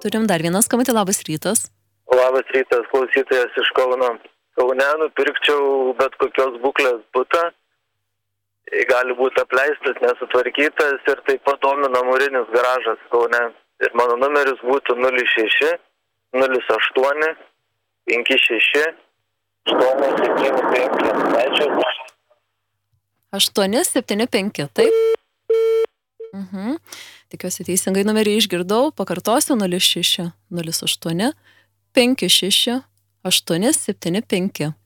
Turim dar vieną skambutį, labas rytas. Labas rytas, klausytojas iš Kauno. Kaune nupirkčiau bet kokios būklės butą. Gali būti apleistas, nesutvarkytas ir taip pat domina mūrinis garažas Kaune. Ir mano numeris būtų 06 08 56 875. Ačiū. 875, taip? Tikiuosi teisingai numerį išgirdau. Pakartosiu 06 08 56 875.